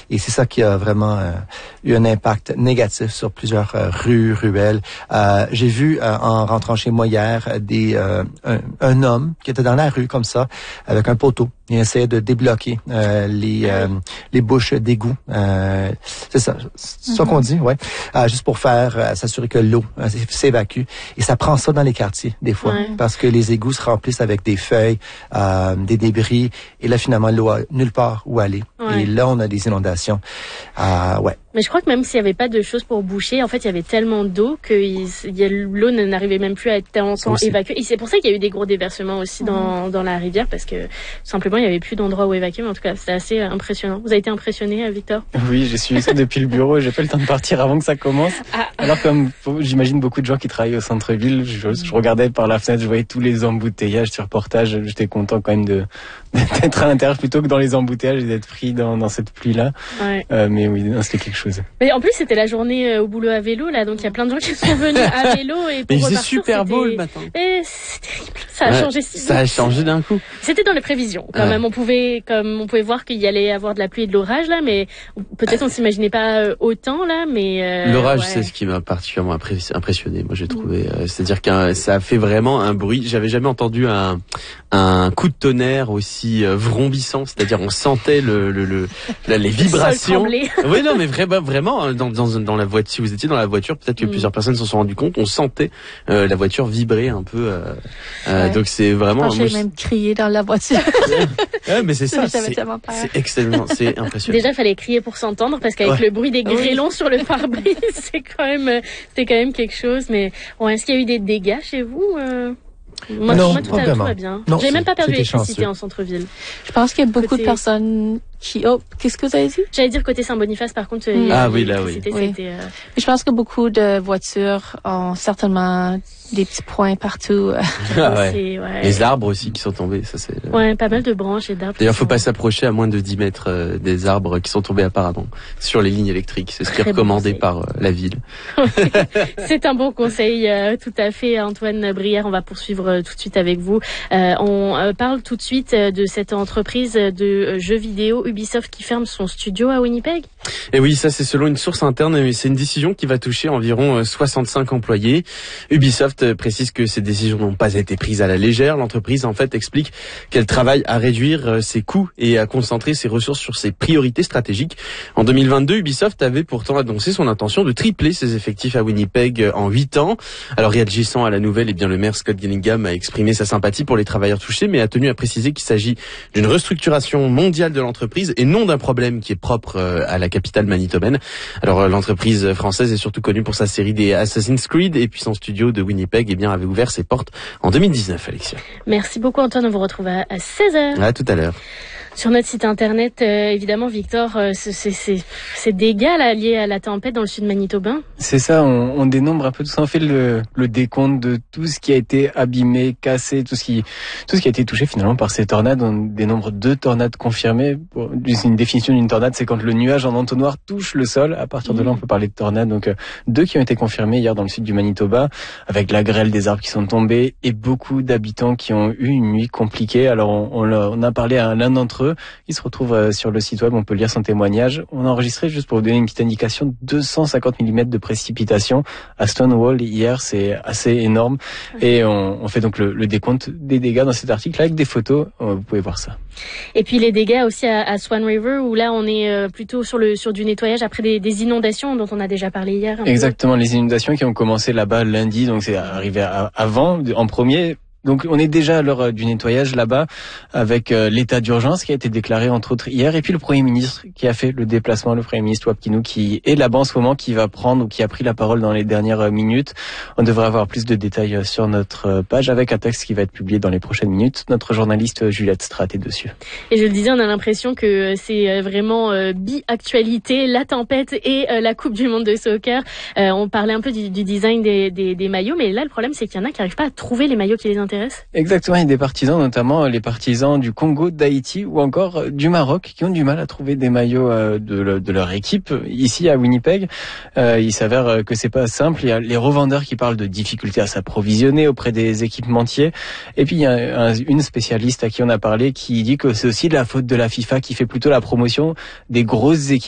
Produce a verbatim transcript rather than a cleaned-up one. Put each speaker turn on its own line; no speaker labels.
Et c'est ça qui a vraiment euh, eu un impact négatif sur plusieurs euh, rues, ruelles. Euh, j'ai vu euh, en rentrant chez moi hier des euh, un, un homme qui était dans la rue comme ça avec un poteau. Il essayait de débloquer euh, les euh, les bouches d'égout. Euh, c'est ça, c'est ça qu'on dit, ouais. Euh, juste pour faire euh, s'assurer que l'eau euh, s'évacue. Et ça prend ça dans les quartiers des fois, ouais. Parce que les égouts se remplissent avec des feuilles, euh, des débris. Et là finalement l'eau a nulle part où aller. Ouais. Et là on a des inondations. Euh, ouais.
Mais je crois que même s'il n'y avait pas de choses pour boucher, en fait, il y avait tellement d'eau que il, il, l'eau n'arrivait même plus à être tellement évacuée. Et c'est pour ça qu'il y a eu des gros déversements aussi dans, mmh. dans la rivière, parce que simplement, il n'y avait plus d'endroit où évacuer. Mais en tout cas, c'est assez impressionnant. Vous avez été impressionné, Victor?
Oui, j'ai suivi ça depuis le bureau et j'ai pas eu le temps de partir avant que ça commence. Ah. Alors, comme j'imagine beaucoup de gens qui travaillent au centre-ville, je, je regardais par la fenêtre, je voyais tous les embouteillages, ce reportage. J'étais content quand même de d'être à l'intérieur plutôt que dans les embouteillages et d'être pris dans, dans cette pluie-là. Ouais. Euh, mais oui, non, c'était quelque chose.
Mais en plus, c'était la journée euh, au boulot à vélo, là, donc il y a plein de gens qui sont venus à vélo et pour
mais
repartir,
c'est super beau le matin.
Mais c'est terrible, ça a
ouais,
changé si
Ça a changé d'un coup.
C'était dans les prévisions, quand ouais. même. On pouvait, comme on pouvait voir qu'il y allait avoir de la pluie et de l'orage là, mais peut-être on s'imaginait pas euh, autant là, mais euh,
l'orage,
ouais.
c'est ce qui m'a particulièrement impressionné. Moi, j'ai trouvé, euh, c'est-à-dire que ça a fait vraiment un bruit. J'avais jamais entendu un un coup de tonnerre aussi euh, vrombissant, c'est-à-dire on sentait le, le, le les vibrations. Oui, non, mais vraiment, vraiment dans, dans dans la voiture. Si vous étiez dans la voiture, peut-être que mm. plusieurs personnes s'en sont rendues compte. On sentait euh, la voiture vibrer un peu. Euh, euh, ouais. Donc c'est vraiment.
J'ai même crié dans la voiture.
Ouais, mais c'est ça. C'est, c'est excellent, c'est impressionnant.
Déjà, il fallait crier pour s'entendre parce qu'avec ouais. le bruit des grêlons oui. sur le pare-brise, c'est quand même, c'était quand même quelque chose. Mais bon, est-ce qu'il y a eu des dégâts chez vous? euh... Moi,
non,
moi tout, à, tout va bien. Non, j'ai même pas perdu l'électricité en centre-ville.
Je pense qu'il y a beaucoup côté... de personnes qui... Oh, qu'est-ce que vous avez dit?
J'allais dire côté Saint-Boniface, par contre,
mmh. ah oui, là, oui.
C'était,
oui.
C'était, euh...
Je pense que beaucoup de voitures ont certainement des petits points partout.
Ah ouais. Ouais. Les arbres aussi qui sont tombés, ça c'est...
Ouais, pas mal de branches et d'arbres.
D'ailleurs, faut pas s'approcher à moins de dix mètres euh, des arbres qui sont tombés apparemment sur les lignes électriques. C'est ce qui est recommandé bon par euh, la ville.
C'est un bon conseil, euh, tout à fait, Antoine Brière. On va poursuivre euh, tout de suite avec vous. Euh, on euh, parle tout de suite euh, de cette entreprise de euh, jeux vidéo Ubisoft qui ferme son studio à Winnipeg.
Et oui, ça c'est selon une source interne, mais c'est une décision qui va toucher environ soixante-cinq employés. Ubisoft précise que ces décisions n'ont pas été prises à la légère. L'entreprise en fait explique qu'elle travaille à réduire ses coûts et à concentrer ses ressources sur ses priorités stratégiques. En deux mille vingt-deux, Ubisoft avait pourtant annoncé son intention de tripler ses effectifs à Winnipeg en huit ans. Alors réagissant à la nouvelle, eh bien le maire Scott Gillingham a exprimé sa sympathie pour les travailleurs touchés, mais a tenu à préciser qu'il s'agit d'une restructuration mondiale de l'entreprise et non d'un problème qui est propre à la capitale manitobaine. Alors l'entreprise française est surtout connue pour sa série des Assassin's Creed et puis son studio de Winnipeg eh bien avait ouvert ses portes en deux mille dix-neuf, Alexia.
Merci beaucoup Antoine, on vous retrouve à seize heures.
À tout à l'heure.
Sur notre site internet, euh, évidemment, Victor, euh, c'est, c'est, c'est, ces dégâts là, liés à la tempête dans le sud manitobain.
C'est ça, on, on dénombre un peu tout ça, on fait le, le décompte de tout ce qui a été abîmé, cassé, tout ce qui, tout ce qui a été touché finalement par ces tornades. On dénombre deux tornades confirmées. Bon, une définition d'une tornade, c'est quand le nuage en entonnoir touche le sol. À partir de là, on peut parler de tornade. Donc euh, deux qui ont été confirmées hier dans le sud du Manitoba, avec la grêle des arbres qui sont tombés et beaucoup d'habitants qui ont eu une nuit compliquée. Alors on, on, a, on a parlé à l'un d'entre eux. Il se retrouve sur le site web, on peut lire son témoignage. On a enregistré, juste pour vous donner une petite indication, deux cent cinquante millimètres de précipitation à Stonewall hier, c'est assez énorme. Et on, on fait donc le, le décompte des dégâts dans cet article avec des photos, vous pouvez voir ça.
Et puis les dégâts aussi à, à Swan River, où là on est plutôt sur le sur du nettoyage après des, des inondations dont on a déjà parlé hier.
Exactement, peu. Les inondations qui ont commencé là-bas lundi, donc c'est arrivé à, avant, en premier. Donc on est déjà à l'heure du nettoyage là-bas avec euh, l'état d'urgence qui a été déclaré entre autres hier et puis le Premier ministre qui a fait le déplacement, le Premier ministre Wapkinou qui est là-bas en ce moment, qui va prendre ou qui a pris la parole dans les dernières minutes. On devrait avoir plus de détails sur notre page avec un texte qui va être publié dans les prochaines minutes. Notre journaliste Juliette Strat est dessus.
Et je le disais, on a l'impression que c'est vraiment euh, bi-actualité, la tempête et euh, la Coupe du Monde de soccer. Euh, on parlait un peu du, du design des, des, des maillots, mais là le problème c'est qu'il y en a qui n'arrivent pas à trouver les maillots qui les intéressent.
Exactement, il y a des partisans, notamment les partisans du Congo, d'Haïti ou encore du Maroc qui ont du mal à trouver des maillots de, le, de leur équipe ici à Winnipeg. Euh, il s'avère que c'est pas simple. Il y a les revendeurs qui parlent de difficultés à s'approvisionner auprès des équipementiers. Et puis il y a un, une spécialiste à qui on a parlé qui dit que c'est aussi de la faute de la FIFA qui fait plutôt la promotion des grosses équipes